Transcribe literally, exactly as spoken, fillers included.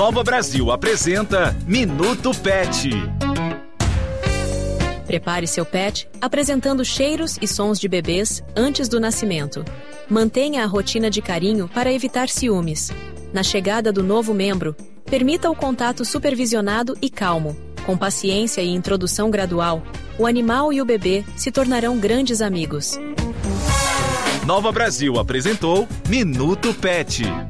Nova Brasil apresenta Minuto Pet. Prepare seu pet apresentando cheiros e sons de bebês antes do nascimento. Mantenha a rotina de carinho para evitar ciúmes. Na chegada do novo membro, permita o contato supervisionado e calmo. Com paciência e introdução gradual, o animal e o bebê se tornarão grandes amigos. Nova Brasil apresentou Minuto Pet.